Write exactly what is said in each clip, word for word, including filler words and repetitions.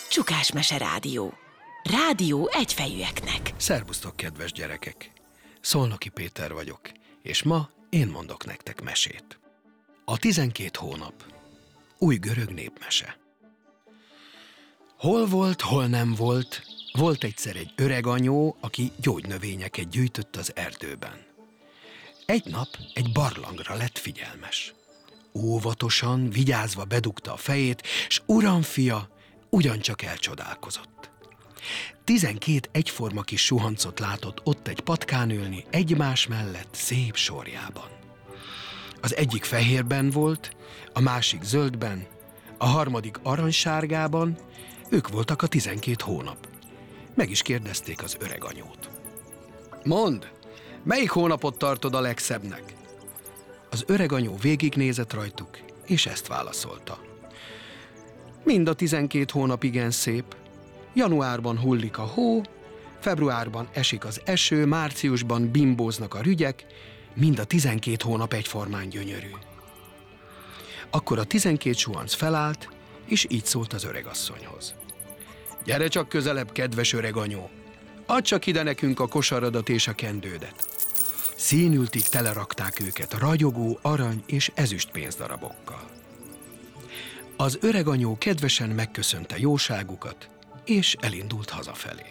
Csukás Mese Rádió. Rádió egyfejűeknek. Szerbusztok, kedves gyerekek! Szolnoki Péter vagyok, és ma én mondok nektek mesét. A tizenkét hónap. Új görög népmese. Hol volt, hol nem volt, volt egyszer egy öreg anyó, aki gyógynövényeket gyűjtött az erdőben. Egy nap egy barlangra lett figyelmes. Óvatosan, vigyázva bedugta a fejét, s uram fia ugyancsak elcsodálkozott. Tizenkét egyforma kis suhancot látott ott egy patkán ülni, egymás mellett szép sorjában. Az egyik fehérben volt, a másik zöldben, a harmadik aranysárgában, ők voltak a tizenkét hónap. Meg is kérdezték az öreg anyót. Mondd, melyik hónapot tartod a legszebbnek? Az öreg anyó végignézett rajtuk, és ezt válaszolta. Mind a tizenkét hónap igen szép. Januárban hullik a hó, februárban esik az eső, márciusban bimbóznak a rügyek, mind a tizenkét hónap egyformán gyönyörű. Akkor a tizenkét suhanc felállt, és így szólt az öregasszonyhoz. Gyere csak közelebb, kedves öreg anyó! Add csak ide nekünk a kosaradat és a kendődet. Színültig telerakták őket ragyogó arany és ezüst pénzdarabokkal. Az öreg anyó kedvesen megköszönte jóságukat, és elindult hazafelé.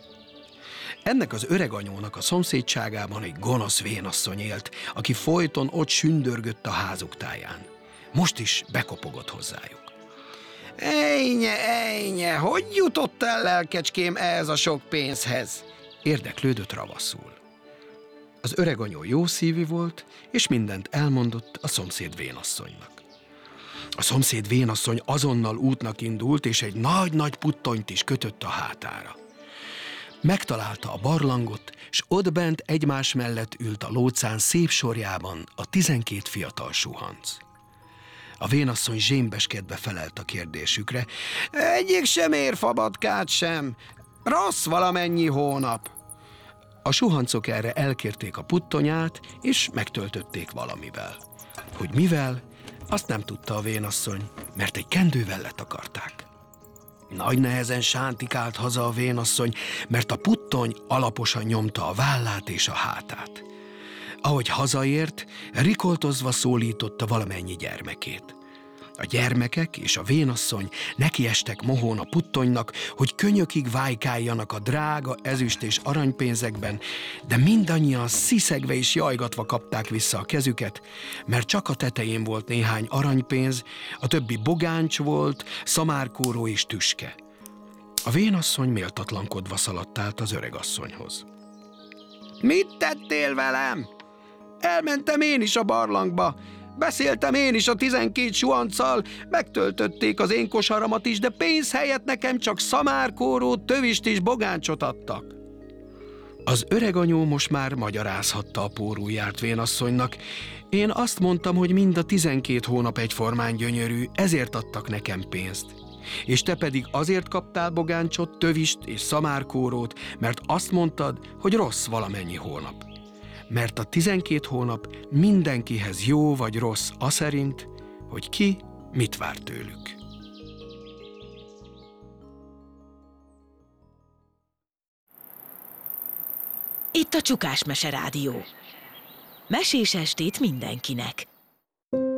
Ennek az öreg anyónak a szomszédságában egy gonosz vénasszony élt, aki folyton ott sündörgött a házuk táján. Most is bekopogott hozzájuk. Ejnye, ejnye, hogy jutott el, lelkecském, ehhez a sok pénzhez? Érdeklődött ravaszul. Az öreg anyó jó szívű volt, és mindent elmondott a szomszéd vénasszonynak. A szomszéd vénasszony azonnal útnak indult, és egy nagy-nagy puttonyt is kötött a hátára. Megtalálta a barlangot, s ott bent egymás mellett ült a lócán szép sorjában a tizenkét fiatal suhanc. A vénasszony zsémbeskedve felelt a kérdésükre. Egyik sem ér fabatkát sem, rossz valamennyi hónap. A suhancok erre elkérték a puttonyát, és megtöltötték valamivel. Hogy mivel, azt nem tudta a vénasszony, mert egy kendővel letakarták. Nagy nehezen sántikált haza a vénasszony, mert a puttony alaposan nyomta a vállát és a hátát. Ahogy hazaért, rikoltozva szólította valamennyi gyermekét. A gyermekek és a vénasszony nekiestek mohón a puttonynak, hogy könyökig vájkáljanak a drága ezüst és aranypénzekben, de mindannyian sziszegve és jajgatva kapták vissza a kezüket, mert csak a tetején volt néhány aranypénz, a többi bogáncs volt, szamárkóró és tüske. A vénasszony méltatlankodva szaladt át az öregasszonyhoz. Mit tettél velem? Elmentem én is a barlangba. Beszéltem én is a tizenkét suhanccal, megtöltötték az én kosaramat is, de pénz helyett nekem csak szamárkórót, tövist és bogáncsot adtak. Az öreg anyó most már magyarázhatta a pórújárt vénasszonynak. Én azt mondtam, hogy mind a tizenkét hónap egyformán gyönyörű, ezért adtak nekem pénzt. És te pedig azért kaptál bogáncsot, tövist és szamárkórót, mert azt mondtad, hogy rossz valamennyi hónap. Mert a tizenkét hónap mindenkihez jó vagy rossz aszerint, hogy ki mit vár tőlük. Itt a Csukás Mese Rádió. Mesés estét mindenkinek.